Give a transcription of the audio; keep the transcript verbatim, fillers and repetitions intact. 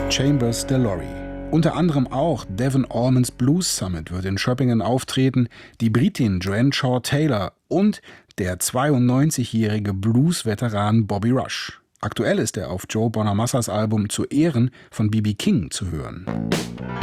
Chambers der Lorry. Unter anderem auch Devon Allmans Blues Summit wird in Schöppingen auftreten, die Britin Joanne Shaw Taylor und der zweiundneunzigjährige Blues-Veteran Bobby Rush. Aktuell ist er auf Joe Bonamassas Album Zu Ehren von B B King zu hören.